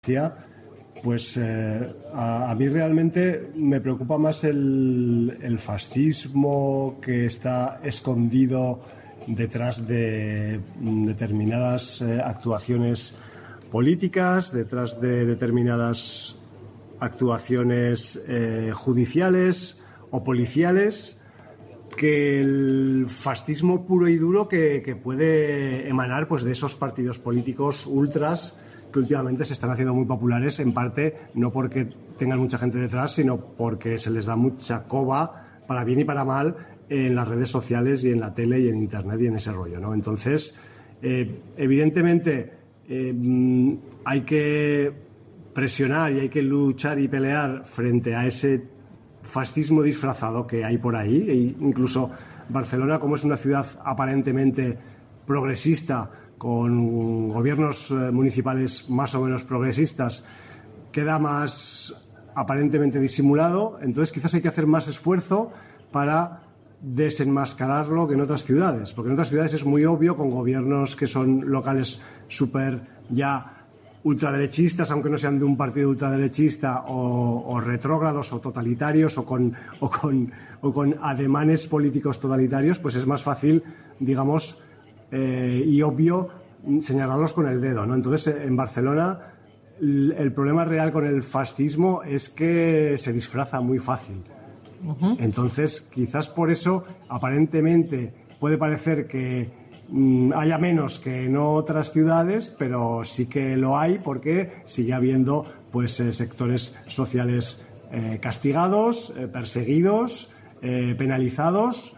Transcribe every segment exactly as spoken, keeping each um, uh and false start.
Pues eh, a, a mí realmente me preocupa más el, el fascismo que está escondido detrás de determinadas eh, actuaciones políticas, detrás de determinadas actuaciones eh, judiciales o policiales, que el fascismo puro y duro que, que puede emanar pues, de esos partidos políticos ultras que últimamente se están haciendo muy populares, en parte no porque tengan mucha gente detrás, sino porque se les da mucha coba, para bien y para mal, en las redes sociales y en la tele y en Internet y en ese rollo, ¿no? Entonces, eh, evidentemente, eh, hay que presionar y hay que luchar y pelear frente a ese fascismo disfrazado que hay por ahí. E incluso Barcelona, como es una ciudad aparentemente progresista, con gobiernos municipales más o menos progresistas, queda más aparentemente disimulado. Entonces quizás hay que hacer más esfuerzo para desenmascararlo que en otras ciudades, porque en otras ciudades es muy obvio, con gobiernos que son locales súper ya ultraderechistas, aunque no sean de un partido ultraderechista, o, o retrógrados o totalitarios o con, o, con, o con ademanes políticos totalitarios, pues es más fácil, digamos, Eh, y obvio señalarlos con el dedo, ¿no? Entonces, en Barcelona el, el problema real con el fascismo es que se disfraza muy fácil. Uh-huh. Entonces, quizás por eso, aparentemente, puede parecer que mm, haya menos que en otras ciudades, pero sí que lo hay, porque sigue habiendo pues, eh, sectores sociales eh, castigados, eh, perseguidos, eh, penalizados.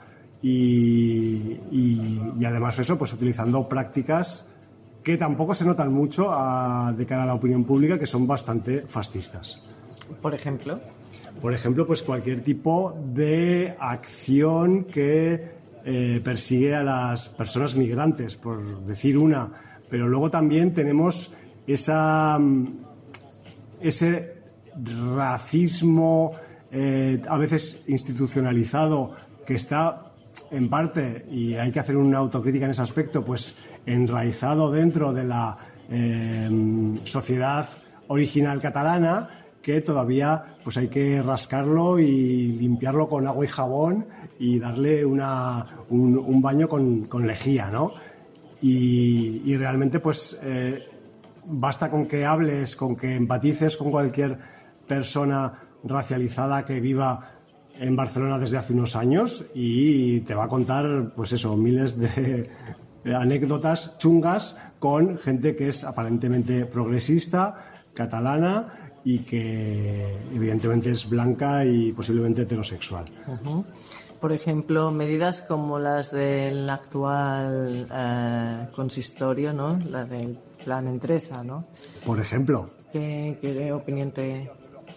Y, y, y además eso, pues utilizando prácticas que tampoco se notan mucho a, de cara a la opinión pública, que son bastante fascistas. Por ejemplo. Por ejemplo, pues cualquier tipo de acción que eh, persigue a las personas migrantes, por decir una. Pero luego también tenemos esa, ese racismo eh, a veces institucionalizado que está en parte, y hay que hacer una autocrítica en ese aspecto, pues enraizado dentro de la eh, sociedad original catalana, que todavía pues hay que rascarlo y limpiarlo con agua y jabón y darle una, un, un baño con, con lejía, ¿no? Y, y realmente pues eh, basta con que hables, con que empatices con cualquier persona racializada que viva en Barcelona desde hace unos años y te va a contar, pues eso, miles de anécdotas chungas con gente que es aparentemente progresista, catalana y que evidentemente es blanca y posiblemente heterosexual. Uh-huh. Por ejemplo, medidas como las del actual eh, consistorio, ¿no? La del plan Entresa, ¿no? Por ejemplo. ¿Qué, qué opinión te...?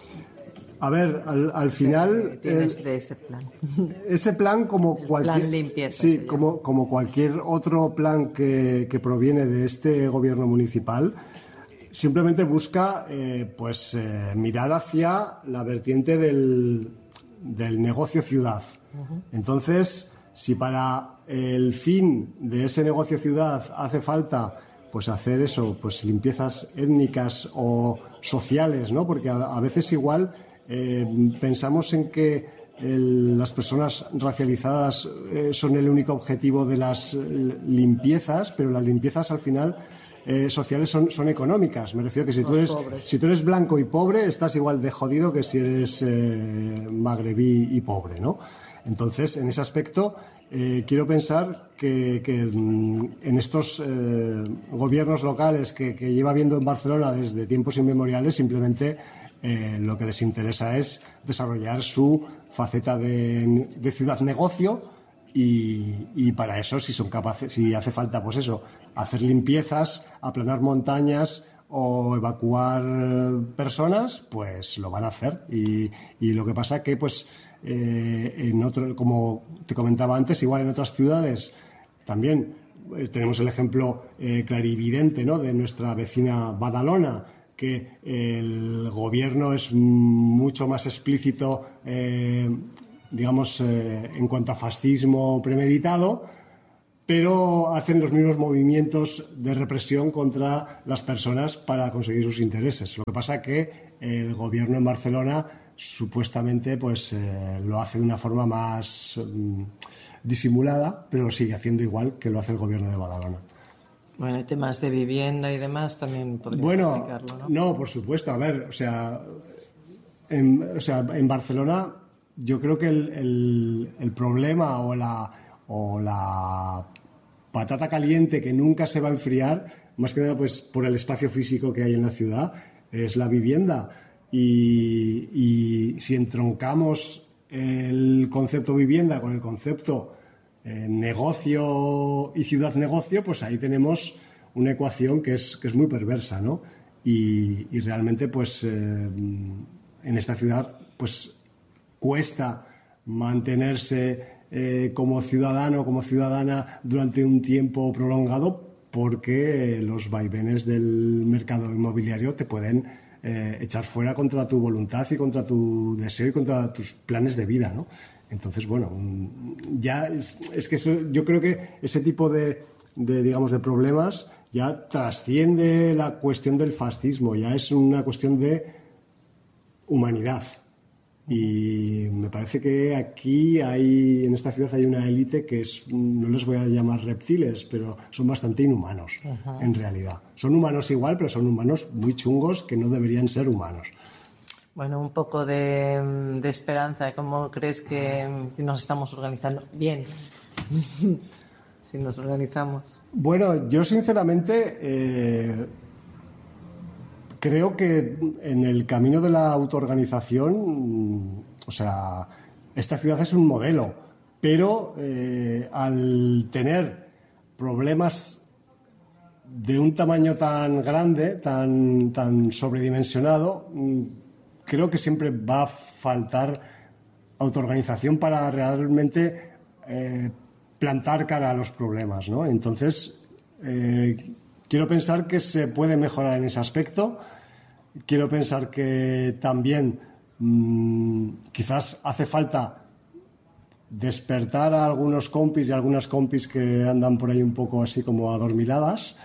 A ver, al, al final... Tienes eh, de ese plan. Ese plan, como el cualquier... plan limpieza. Sí, como, como cualquier otro plan que, que proviene de este gobierno municipal, simplemente busca eh, pues, eh, mirar hacia la vertiente del, del negocio ciudad. Uh-huh. Entonces, si para el fin de ese negocio ciudad hace falta pues hacer eso, pues limpiezas étnicas o sociales, ¿no? Porque a, a veces igual... Eh, pensamos en que el, las personas racializadas eh, son el único objetivo de las eh, limpiezas, pero las limpiezas al final eh, sociales son, son económicas. Me refiero a que si tú, eres, si tú eres blanco y pobre, estás igual de jodido que si eres eh, magrebí y pobre, ¿no? Entonces, en ese aspecto, eh, quiero pensar que, que en estos eh, gobiernos locales que, que lleva habiendo en Barcelona desde tiempos inmemoriales, simplemente Eh, lo que les interesa es desarrollar su faceta de, de ciudad negocio y, y para eso si son capaces, si hace falta pues eso, hacer limpiezas, aplanar montañas o evacuar personas, pues lo van a hacer y, y lo que pasa que pues eh, en otro, como te comentaba antes, igual en otras ciudades también eh, tenemos el ejemplo eh, clarividente, ¿no? De nuestra vecina Badalona, que el gobierno es mucho más explícito, eh, digamos, eh, en cuanto a fascismo premeditado, pero hacen los mismos movimientos de represión contra las personas para conseguir sus intereses. Lo que pasa es que el gobierno en Barcelona supuestamente pues eh, lo hace de una forma más mm, disimulada, pero lo sigue haciendo igual que lo hace el gobierno de Badalona. Bueno, y temas de vivienda y demás también podrías bueno, explicarlo, ¿no? No, por supuesto. A ver, o sea, en, o sea, en Barcelona yo creo que el, el, el problema o la, o la patata caliente que nunca se va a enfriar, más que nada pues por el espacio físico que hay en la ciudad, es la vivienda. Y, y si entroncamos el concepto vivienda con el concepto eh, negocio y ciudad-negocio, pues ahí tenemos una ecuación que es, que es muy perversa, ¿no? Y, y realmente, pues, eh, en esta ciudad, pues, cuesta mantenerse eh, como ciudadano, como ciudadana durante un tiempo prolongado, porque los vaivenes del mercado inmobiliario te pueden eh, echar fuera contra tu voluntad y contra tu deseo y contra tus planes de vida, ¿no? Entonces, bueno, ya es, es que eso, yo creo que ese tipo de, de, digamos, de problemas ya trasciende la cuestión del fascismo, ya es una cuestión de humanidad. Y me parece que aquí hay, en esta ciudad hay una élite que es, no les voy a llamar reptiles, pero son bastante inhumanos, uh-huh. en realidad. Son humanos igual, pero son humanos muy chungos que no deberían ser humanos. Bueno, un poco de, de esperanza. ¿Cómo crees que nos estamos organizando? Bien. Si nos organizamos. Bueno, yo sinceramente eh, creo que en el camino de la autoorganización, o sea, esta ciudad es un modelo, pero eh, al tener problemas de un tamaño tan grande, tan, tan sobredimensionado, creo que siempre va a faltar autoorganización para realmente eh, plantar cara a los problemas, ¿no? Entonces, eh, quiero pensar que se puede mejorar en ese aspecto. Quiero pensar que también mmm, quizás hace falta despertar a algunos compis y algunas compis que andan por ahí un poco así como adormiladas.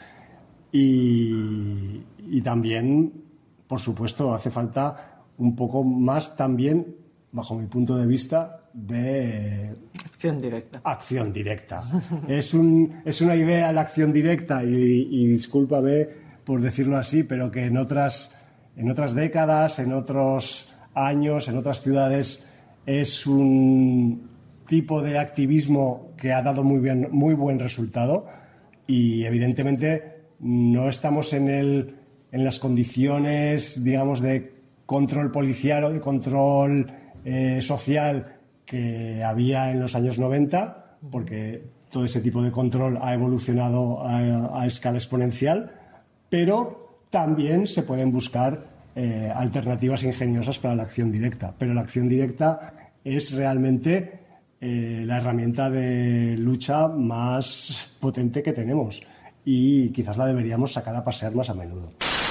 Y, y también, por supuesto, hace falta un poco más también, bajo mi punto de vista, de acción directa. Acción directa. es, un, es una idea la acción directa y, y discúlpame por decirlo así, pero que en otras, en otras décadas, en otros años, en otras ciudades es un tipo de activismo que ha dado muy, bien, muy buen resultado y evidentemente no estamos en, el, en las condiciones, digamos, de control policial o de control eh, social que había en los años noventa, porque todo ese tipo de control ha evolucionado a, a escala exponencial, pero también se pueden buscar eh, alternativas ingeniosas para la acción directa. Pero la acción directa es realmente eh, la herramienta de lucha más potente que tenemos y quizás la deberíamos sacar a pasear más a menudo.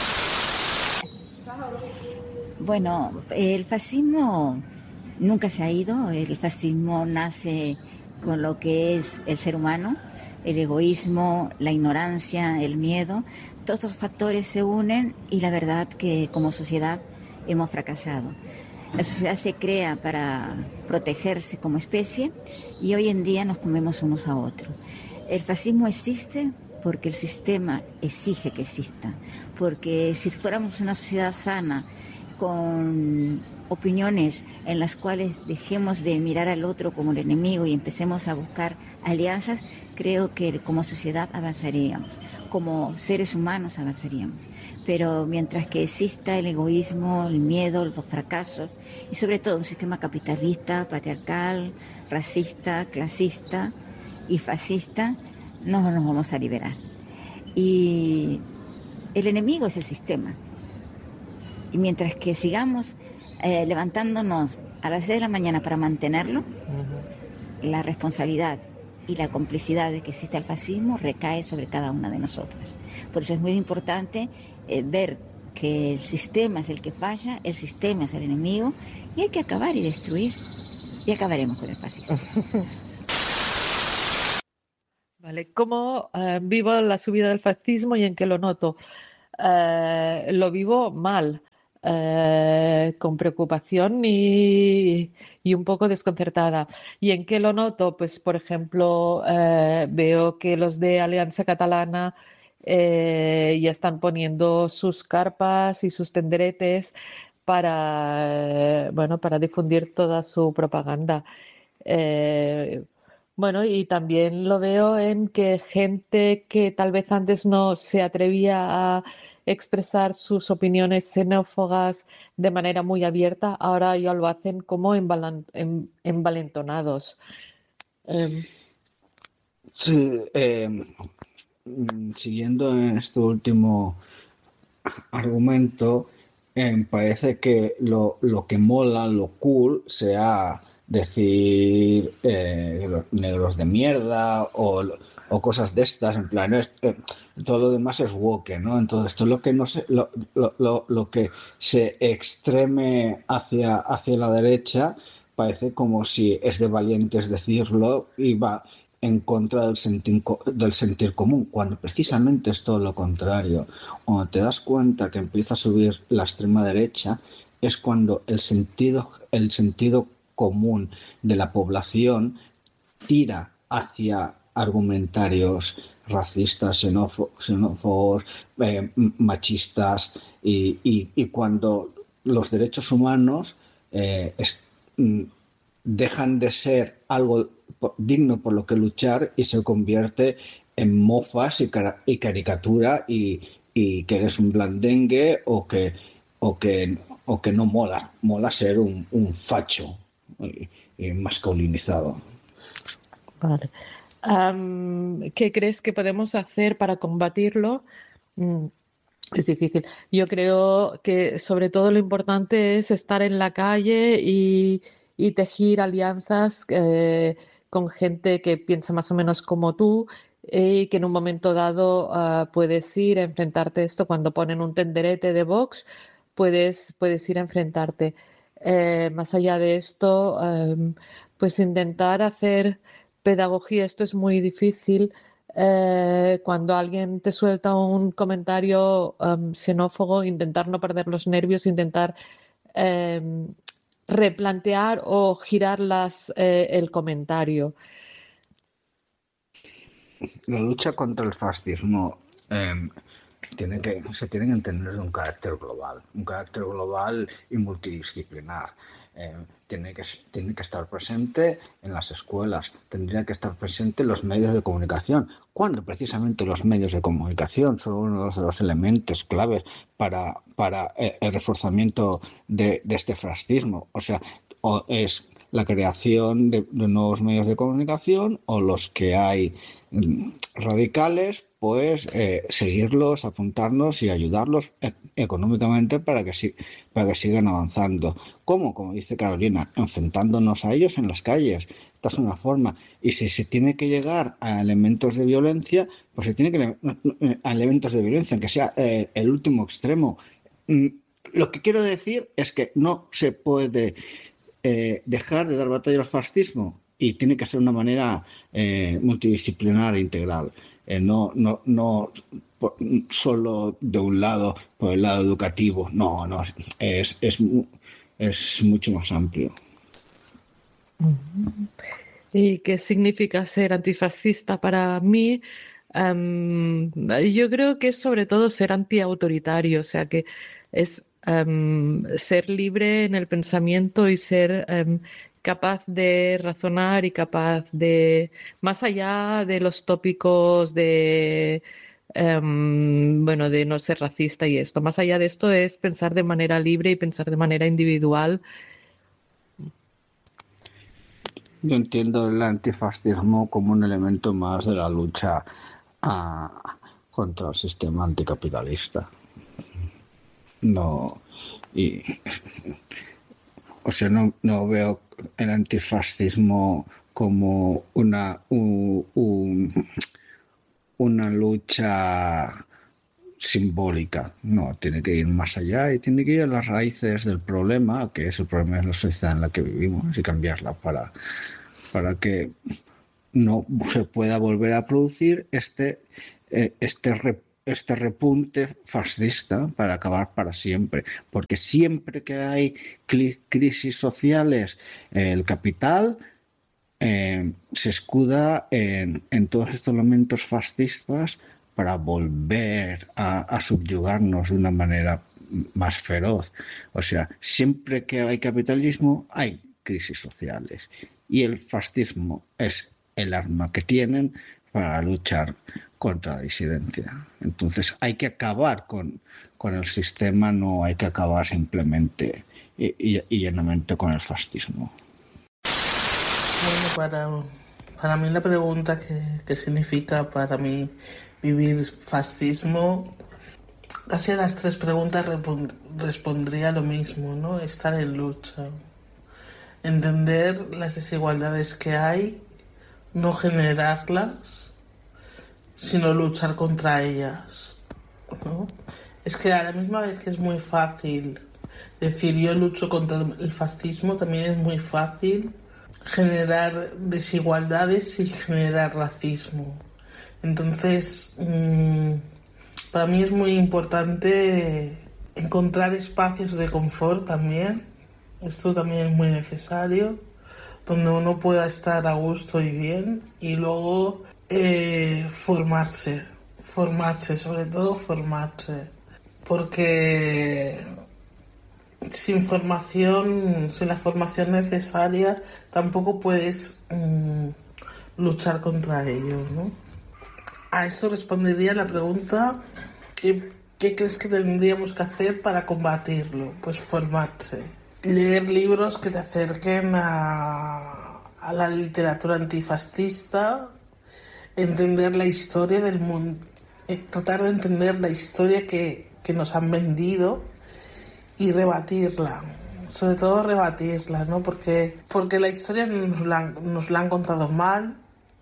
Bueno, el fascismo nunca se ha ido. El fascismo nace con lo que es el ser humano, el egoísmo, la ignorancia, el miedo. Todos estos factores se unen y la verdad que como sociedad hemos fracasado. La sociedad se crea para protegerse como especie y hoy en día nos comemos unos a otros. El fascismo existe porque el sistema exige que exista, porque si fuéramos una sociedad sana, con opiniones en las cuales dejemos de mirar al otro como el enemigo y empecemos a buscar alianzas, creo que como sociedad avanzaríamos, como seres humanos avanzaríamos. Pero mientras que exista el egoísmo, el miedo, los fracasos y sobre todo un sistema capitalista, patriarcal, racista, clasista y fascista, no nos vamos a liberar. Y el enemigo es el sistema. Y mientras que sigamos eh, levantándonos a las seis de la mañana para mantenerlo, uh-huh. la responsabilidad y la complicidad de que existe el fascismo recae sobre cada una de nosotras. Por eso es muy importante eh, ver que el sistema es el que falla, el sistema es el enemigo, y hay que acabar y destruir, y acabaremos con el fascismo. Vale, ¿cómo eh, vivo la subida del fascismo y en qué lo noto? Eh, lo vivo mal, eh, con preocupación y, y un poco desconcertada. ¿Y en qué lo noto? Pues, por ejemplo, eh, veo que los de Alianza Catalana eh, ya están poniendo sus carpas y sus tenderetes para, eh, bueno, para difundir toda su propaganda. Eh, bueno, y también lo veo en que gente que tal vez antes no se atrevía a expresar sus opiniones xenófobas de manera muy abierta, ahora ya lo hacen como envalan- en- envalentonados. Em, Sí, eh, mm, siguiendo en este último argumento, eh, parece que lo, lo que mola, lo cool, sea decir eh, los negros de mierda o, o cosas de estas, en plan, es- eh, todo lo demás es woke, ¿no? Entonces, todo lo que no se, lo, lo, lo, lo que se extreme hacia, hacia la derecha parece como si es de valientes decirlo y va en contra del sentir, co- del sentir común, cuando precisamente es todo lo contrario. Cuando te das cuenta que empieza a subir la extrema derecha, es cuando el sentido, el sentido común de la población tira hacia argumentarios racistas, xenófo- xenófobos, eh, machistas, y, y- y cuando los derechos humanos eh, es- mm, dejan de ser algo po- digno por lo que luchar y se convierte en mofas y, cara- y caricatura y, y que eres un blandengue o que, o que, o que no mola, mola ser un, un facho y, y masculinizado. vale. Am, ¿qué crees que podemos hacer para combatirlo? Mm, Es difícil. Yo creo que sobre todo lo importante es estar en la calle y, y tejer alianzas eh, con gente que piensa más o menos como tú y que en un momento dado ah, puedes ir a enfrentarte a esto. Cuando ponen un tenderete de Vox, puedes, puedes ir a enfrentarte. Eh, más allá de esto, em, pues intentar hacer pedagogía. Esto es muy difícil eh, cuando alguien te suelta un comentario em, xenófobo, intentar no perder los nervios, intentar em, replantear o girar las, eh, el comentario. La lucha contra el fascismo eh, tiene que, se tiene que entender de un carácter global, un carácter global y multidisciplinar. Eh, tiene, que, tiene que estar presente en las escuelas, tendría que estar presente en los medios de comunicación, cuando precisamente los medios de comunicación son uno de los elementos claves para, para eh, el reforzamiento de, de este fascismo. O sea, o es la creación de, de nuevos medios de comunicación o los que hay radicales, pues eh, seguirlos, apuntarnos y ayudarlos e- económicamente para que, si, para que sigan avanzando. ¿Cómo? Como dice Carolina, enfrentándonos a ellos en las calles. Esta es una forma. Y si se tiene que llegar a elementos de violencia, pues se tiene que a elementos de violencia, aunque sea eh, el último extremo. Mm, Lo que quiero decir es que no se puede eh, dejar de dar batalla al fascismo y tiene que ser una manera eh, multidisciplinar e integral. Eh, no, no, no por, solo de un lado, por el lado educativo. No, no, es, es, es mucho más amplio. ¿Y qué significa ser antifascista para mí? Em, yo creo que es sobre todo ser antiautoritario, o sea que es em, ser libre en el pensamiento y ser em, capaz de razonar y capaz de, más allá de los tópicos de, em, bueno, de no ser racista y esto, más allá de esto es pensar de manera libre y pensar de manera individual. Yo entiendo el antifascismo como un elemento más de la lucha a, contra el sistema anticapitalista. No, y, o sea, no, no veo el antifascismo como una, un, un, una lucha simbólica. No, tiene que ir más allá y tiene que ir a las raíces del problema, que es el problema de la sociedad en la que vivimos, y cambiarla para, para que no se pueda volver a producir este, eh, este, re, este repunte fascista para acabar para siempre. Porque siempre que hay crisis sociales, eh, el capital eh, se escuda en, en todos estos elementos fascistas para volver a, a subyugarnos de una manera más feroz. O sea, siempre que hay capitalismo hay crisis sociales y el fascismo es el arma que tienen para luchar contra la disidencia. Entonces hay que acabar con, con el sistema, no hay que acabar simplemente y, y, y llenamente con el fascismo. Bueno, para, para mí la pregunta que, que significa para mí vivir fascismo, casi a las tres preguntas respondría lo mismo, ¿no? Estar en lucha, entender las desigualdades que hay, no generarlas, sino luchar contra ellas, ¿no? Es que a la misma vez que es muy fácil decir yo lucho contra el fascismo, también es muy fácil generar desigualdades y generar racismo. Entonces, mmm, para mí es muy importante encontrar espacios de confort también. Esto también es muy necesario, donde uno pueda estar a gusto y bien, y luego eh, formarse, formarse, sobre todo formarse, porque sin formación, sin la formación necesaria, tampoco puedes mmm, luchar contra ellos, ¿no? A esto respondería la pregunta, ¿qué, ¿qué crees que tendríamos que hacer para combatirlo? Pues formarse. Leer libros que te acerquen a, a la literatura antifascista, entender la historia del mundo, tratar de entender la historia que, que nos han vendido y rebatirla, sobre todo rebatirla, ¿no? Porque, porque la historia nos la, nos la han contado mal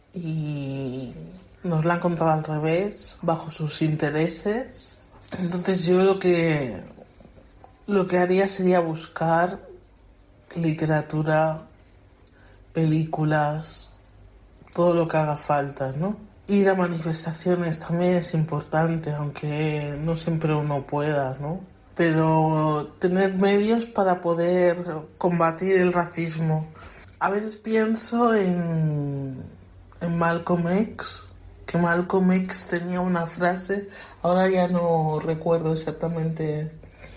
y nos la han contado al revés, bajo sus intereses. Entonces yo lo que lo que haría sería buscar literatura, películas, todo lo que haga falta, ¿no? Ir a manifestaciones también es importante, aunque no siempre uno pueda, ¿no? Pero tener medios para poder combatir el racismo. A veces pienso en, en Malcolm X, que Malcolm X tenía una frase, ahora ya no recuerdo exactamente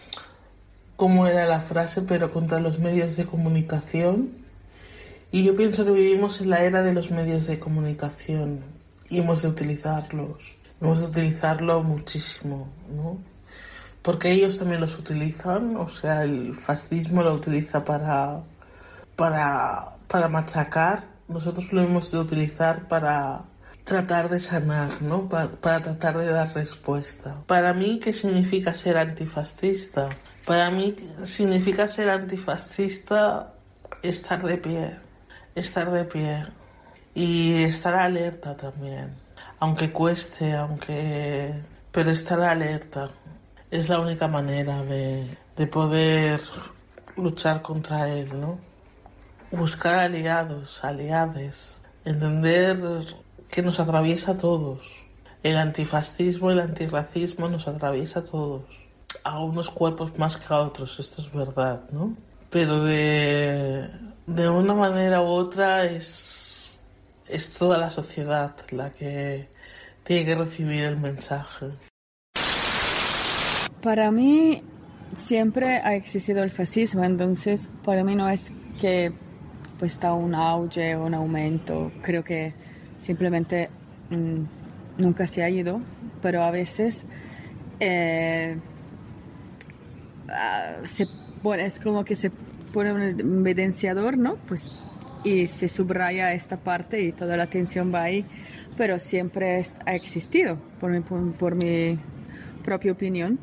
cómo era la frase, pero contra los medios de comunicación. Y yo pienso que vivimos en la era de los medios de comunicación y hemos de utilizarlos, hemos de utilizarlo muchísimo, ¿no? Porque ellos también los utilizan, o sea, el fascismo lo utiliza para, para, para machacar, nosotros lo hemos de utilizar para tratar de sanar, ¿no? Para, para tratar de dar respuesta. Para mí, ¿qué significa ser antifascista? Para mí significa ser antifascista estar de pie, estar de pie y estar alerta también, aunque cueste, aunque... pero estar alerta es la única manera de, de poder luchar contra él, ¿no? Buscar aliados, aliades, entender que nos atraviesa a todos. El antifascismo, el antirracismo nos atraviesa a todos. A unos cuerpos más que a otros, esto es verdad, ¿no? Pero de, de una manera u otra es, es toda la sociedad la que tiene que recibir el mensaje. Para mí siempre ha existido el fascismo, entonces para mí no es que pues está un auge o un aumento, creo que simplemente mmm, nunca se ha ido, pero a veces eh, uh, se pone, es como que se pone un evidenciador, ¿no? Pues, y se subraya esta parte y toda la atención va ahí, pero siempre es, ha existido, por mi, por, por mi propia opinión.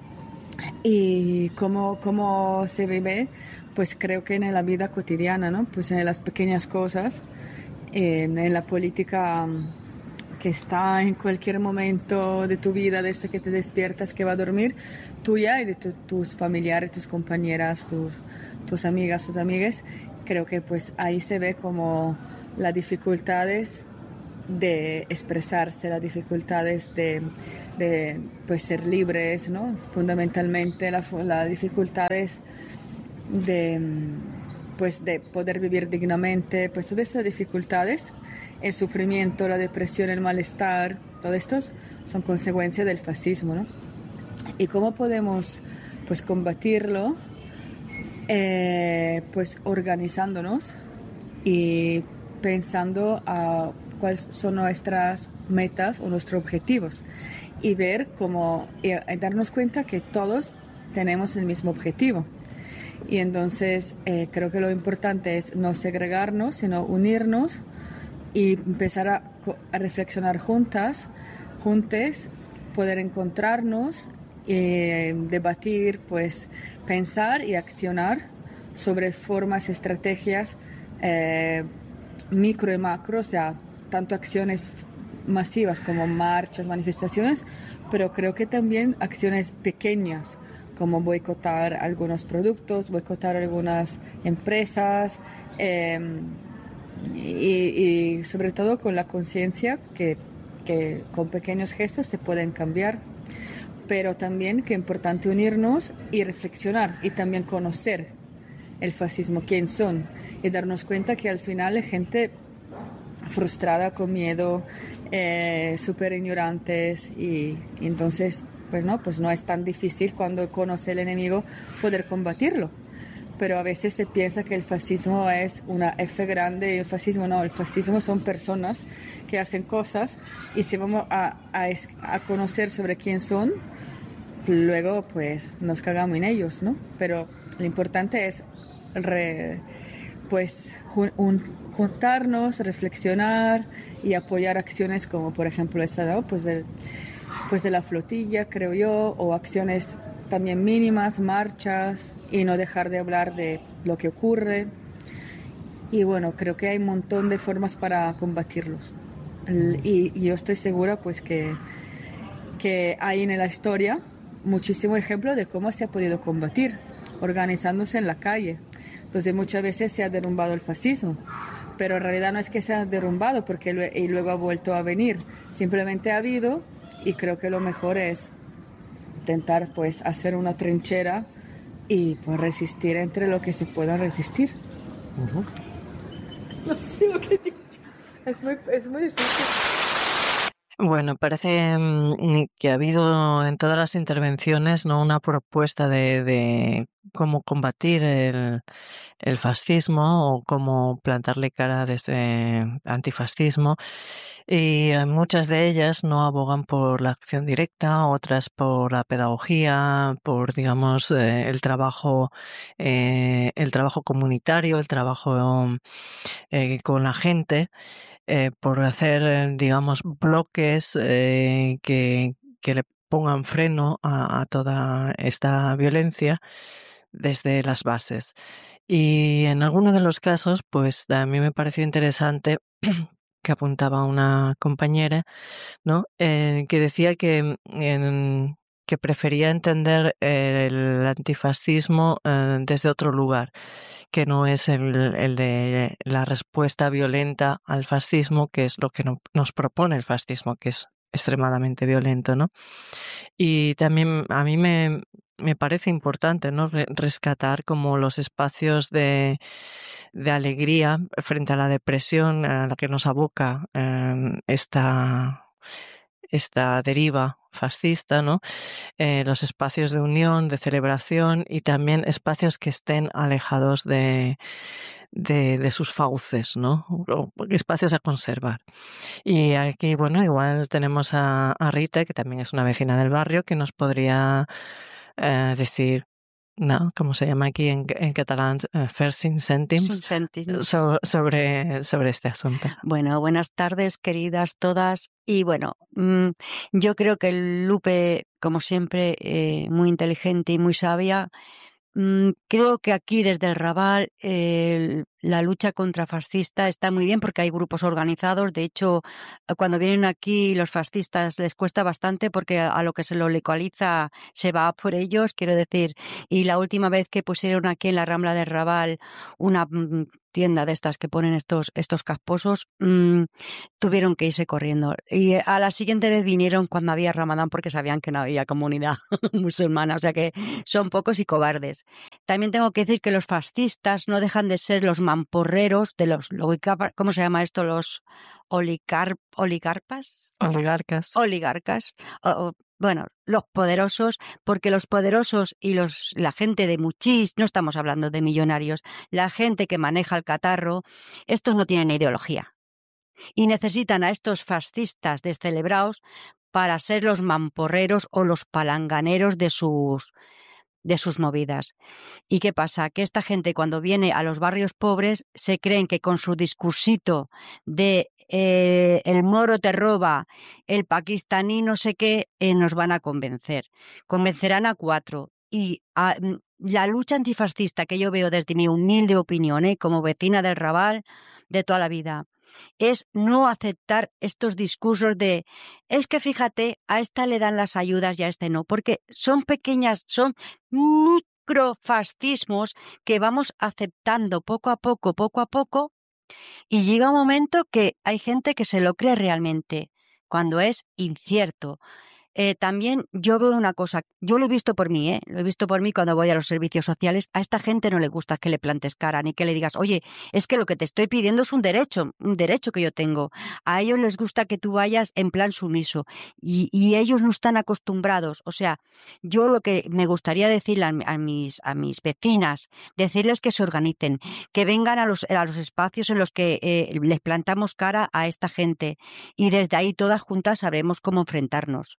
Y cómo, cómo se vive, pues creo que en la vida cotidiana, ¿no? Pues en las pequeñas cosas, en, en la política que está en cualquier momento de tu vida, desde que te despiertas, que va a dormir, tuya y de tu, tus familiares, tus compañeras, tus, tus amigas, tus amigues. Creo que pues ahí se ve como las dificultades de expresarse, las dificultades de, de pues, ser libres, ¿no? Fundamentalmente las la dificultades de, pues, de poder vivir dignamente, pues todas estas dificultades, el sufrimiento, la depresión, el malestar, todo esto son consecuencias del fascismo, ¿no? ¿Y cómo podemos pues combatirlo? Eh, pues organizándonos y pensando a cuáles son nuestras metas o nuestros objetivos y ver cómo y darnos cuenta que todos tenemos el mismo objetivo. Y entonces eh, creo que lo importante es no segregarnos, sino unirnos y empezar a, a reflexionar juntas, juntes, poder encontrarnos, eh, debatir, pues pensar y accionar sobre formas, estrategias eh, micro y macro, o sea, tanto acciones masivas como marchas, manifestaciones, pero creo que también acciones pequeñas, como boicotar algunos productos, boicotar algunas empresas, eh, y, y sobre todo con la conciencia que, que con pequeños gestos se pueden cambiar, pero también que es importante unirnos y reflexionar y también conocer el fascismo, quién son, y darnos cuenta que al final es gente frustrada, con miedo, eh, súper ignorantes, y, y entonces pues no, pues no es tan difícil cuando conoce el enemigo poder combatirlo. Pero a veces se piensa que el fascismo es una F grande y el fascismo no, el fascismo son personas que hacen cosas, y si vamos a, a, a conocer sobre quién son, luego pues nos cagamos en ellos, ¿no? Pero lo importante es re, pues jun, un, juntarnos, reflexionar y apoyar acciones como por ejemplo esta, ¿no? Pues del pues de la flotilla, creo yo, o acciones también mínimas, marchas, y no dejar de hablar de lo que ocurre. Y bueno, creo que hay un montón de formas para combatirlos. Y, y yo estoy segura pues que, que hay en la historia muchísimo ejemplo de cómo se ha podido combatir, organizándose en la calle. Entonces muchas veces se ha derrumbado el fascismo, pero en realidad no es que se ha derrumbado porque y luego ha vuelto a venir, simplemente ha habido. Y creo que lo mejor es intentar pues hacer una trinchera y pues resistir entre lo que se pueda resistir. Uh-huh. No sé lo que he dicho. Es muy, es muy difícil. Bueno, parece mm, que ha habido en todas las intervenciones, ¿no?, una propuesta de, de cómo combatir el, el fascismo o cómo plantarle cara desde antifascismo. Y muchas de ellas no abogan por la acción directa, otras por la pedagogía, por, digamos, eh, el trabajo, eh, el trabajo comunitario, el trabajo eh, con la gente, eh, por hacer, digamos, bloques eh, que, que le pongan freno a, a toda esta violencia desde las bases. Y en algunos de los casos, pues a mí me pareció interesante que apuntaba una compañera, ¿no? Eh, que decía que, en, que prefería entender el antifascismo eh, desde otro lugar, que no es el, el de la respuesta violenta al fascismo, que es lo que no, nos propone el fascismo, que es extremadamente violento, ¿no? Y también a mí me, me parece importante, ¿no?, rescatar como los espacios de de alegría frente a la depresión a la que nos aboca eh, esta, esta deriva fascista, ¿no? Eh, los espacios de unión, de celebración y también espacios que estén alejados de, de, de sus fauces, ¿no? O espacios a conservar. Y aquí, bueno, igual tenemos a, a Rita, que también es una vecina del barrio, que nos podría eh, decir, no, ¿cómo se llama aquí en, en catalán? Uh, first cinc cèntims, cèntims. So, sobre, sobre este asunto. Bueno, buenas tardes, queridas todas. Y bueno, mmm, yo creo que Lupe, como siempre, eh, muy inteligente y muy sabia, mmm, creo que aquí desde el Raval eh, la lucha contrafascista está muy bien porque hay grupos organizados. De hecho, cuando vienen aquí los fascistas les cuesta bastante porque a lo que se lo localiza se va por ellos, quiero decir. Y la última vez que pusieron aquí en la Rambla de Raval una tienda de estas que ponen estos estos casposos, mmm, tuvieron que irse corriendo. Y a la siguiente vez vinieron cuando había Ramadán porque sabían que no había comunidad musulmana, o sea que son pocos y cobardes. También tengo que decir que los fascistas no dejan de ser los mamporreros de los, ¿cómo se llama esto? Los oligar, oligarpas. Oligarcas. Oligarcas. O, o, bueno, los poderosos, porque los poderosos y los la gente de muchis, no estamos hablando de millonarios, la gente que maneja el catarro, estos no tienen ideología. Y necesitan a estos fascistas descelebrados para ser los mamporreros o los palanganeros de sus de sus movidas. ¿Y qué pasa? Que esta gente cuando viene a los barrios pobres se creen que con su discursito de eh, el moro te roba, el pakistaní no sé qué, eh, nos van a convencer. Convencerán a cuatro. Y a, la lucha antifascista que yo veo desde mi humilde opinión, eh, como vecina del Raval de toda la vida, es no aceptar estos discursos de es que fíjate, a esta le dan las ayudas y a este no, porque son pequeñas, son microfascismos que vamos aceptando poco a poco, poco a poco, y llega un momento que hay gente que se lo cree realmente, cuando es incierto. Eh, también yo veo una cosa, yo lo he visto por mí, ¿eh? Lo he visto por mí cuando voy a los servicios sociales. A esta gente no le gusta que le plantes cara ni que le digas, oye, es que lo que te estoy pidiendo es un derecho, un derecho que yo tengo. A ellos les gusta que tú vayas en plan sumiso y, y ellos no están acostumbrados. O sea, yo lo que me gustaría decirle a, a, mis, a mis vecinas, decirles que se organicen, que vengan a los, a los espacios en los que eh, les plantamos cara a esta gente y desde ahí todas juntas sabremos cómo enfrentarnos.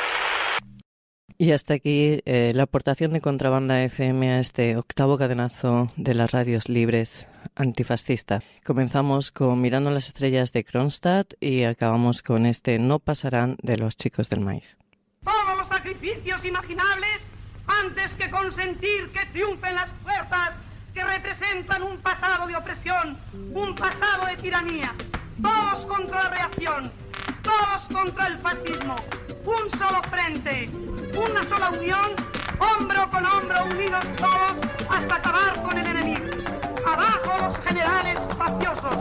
Y hasta aquí eh, la aportación de Contrabanda F M a este octavo cadenazo de las radios libres antifascista. Comenzamos con Mirando las estrellas de Kronstadt y acabamos con este No pasarán de los Chicos del Maíz. Todos los sacrificios imaginables antes que consentir que triunfen las fuerzas que representan un pasado de opresión, un pasado de tiranía. Todos contra la reacción, todos contra el fascismo. Un solo frente, una sola unión, hombro con hombro, unidos todos hasta acabar con el enemigo. Abajo los generales faciosos,